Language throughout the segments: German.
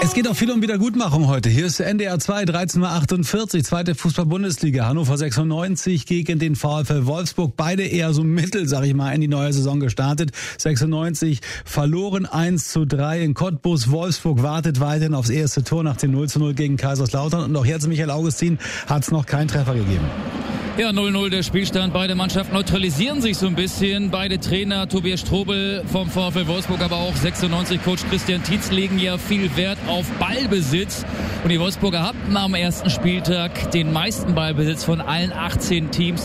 Es geht auch viel um Wiedergutmachung heute. Hier ist NDR 2, 13.48 Uhr, zweite Fußball-Bundesliga. Hannover 96 gegen den VfL Wolfsburg. Beide eher so mittel, sag ich mal, in die neue Saison gestartet. 96 verloren 1:3 in Cottbus. Wolfsburg wartet weiterhin aufs erste Tor nach dem 0:0 gegen Kaiserslautern. Und auch jetzt, Michael Augustin, hat es noch keinen Treffer gegeben. Ja, 0:0 der Spielstand. Beide Mannschaften neutralisieren sich so ein bisschen. Beide Trainer, Tobias Strobel vom VfL Wolfsburg, aber auch 96-Coach Christian Tietz legen ja viel Wert auf Ballbesitz. Und die Wolfsburger hatten am ersten Spieltag den meisten Ballbesitz von allen 18 Teams,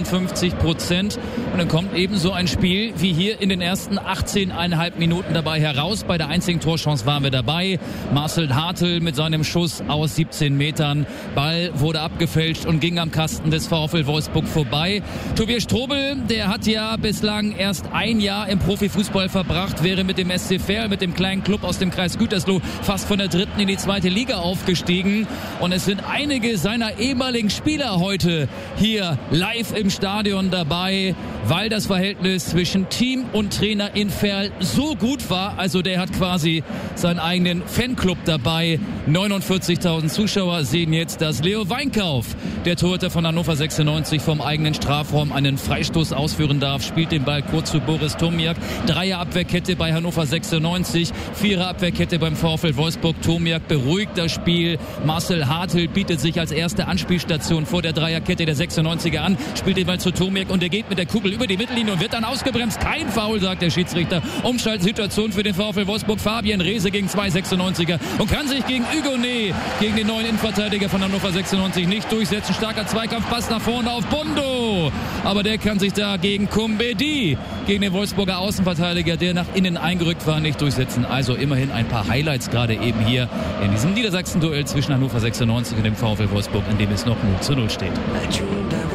58%. Und dann kommt eben so ein Spiel wie hier in den ersten 18,5 Minuten dabei heraus. Bei der einzigen Torchance waren wir dabei. Marcel Hartl mit seinem Schuss aus 17 Metern. Ball wurde abgefälscht und ging am Kasten des VfL Wolfsburg vorbei. Tobias Strobel, der hat ja bislang erst ein Jahr im Profifußball verbracht, wäre mit dem SC Verl, mit dem kleinen Club aus dem Kreis Gütersloh, fast von der 3. in die 2. Liga aufgestiegen. Und es sind einige seiner ehemaligen Spieler heute hier live im Stadion dabei, weil das Verhältnis zwischen Team und Trainer in Verl so gut war. Also der hat quasi seinen eigenen Fanclub dabei. 49.000 Zuschauer sehen jetzt, dass Leo Weinkauf, der Torhüter von Hannover 96, vom eigenen Strafraum einen Freistoß ausführen darf, spielt den Ball kurz zu Boris Tomiak. Dreier-Abwehrkette bei Hannover 96, Vierer-Abwehrkette beim VfL Wolfsburg. Tomiak beruhigt das Spiel. Marcel Hartl bietet sich als erste Anspielstation vor der Dreierkette der 96er an, spielt den Ball zu Tomiak und der geht mit der Kugel über die Mittellinie und wird dann ausgebremst. Kein Foul, sagt der Schiedsrichter. Umschaltsituation für den VfL Wolfsburg. Fabian Reese gegen 2 96er und kann sich gegen Hugonet, gegen den neuen Innenverteidiger von Hannover 96, nicht durchsetzen. Starker Zweikampf, Pass nach vorne auf Bondo. Aber der kann sich da gegen Kumbedi, gegen den Wolfsburger Außenverteidiger, der nach innen eingerückt war, nicht durchsetzen. Also immerhin ein paar Highlights gerade eben hier in diesem Niedersachsen-Duell zwischen Hannover 96 und dem VfL Wolfsburg, in dem es noch 0:0 steht.